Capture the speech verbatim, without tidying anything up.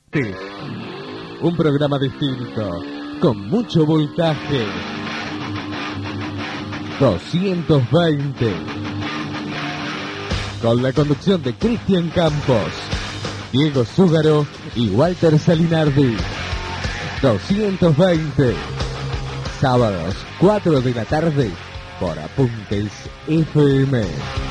Un programa distinto, con mucho voltaje. doscientos veinte. Con la conducción de Cristian Campos, Diego Zúgaro y Walter Salinardi. doscientos veinte. Sábados, cuatro de la tarde, por Apuntes F M.